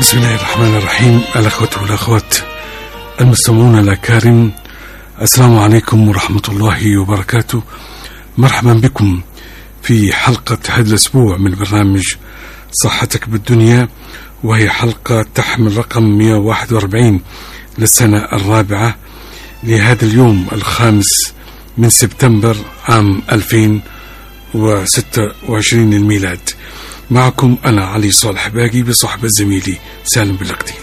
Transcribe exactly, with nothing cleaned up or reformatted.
بسم الله الرحمن الرحيم. الأخوة والأخوات المستمعون الأكارم، السلام عليكم ورحمة الله وبركاته. مرحبا بكم في حلقة هذا الأسبوع من برنامج صحتك بالدنيا، وهي حلقة تحمل رقم مئة وواحد وأربعين للسنة الرابعة لهذا اليوم الخامس من سبتمبر عام ألفين وستة وعشرين الميلاد. معكم أنا علي صالح باقي بصحبة زميلي سالم بلقتي.